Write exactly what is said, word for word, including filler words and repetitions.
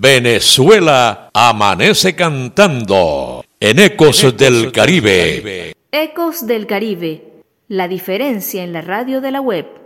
Venezuela amanece cantando en Ecos, en Ecos del, del Caribe. Caribe. Ecos del Caribe, la diferencia en la radio de la web.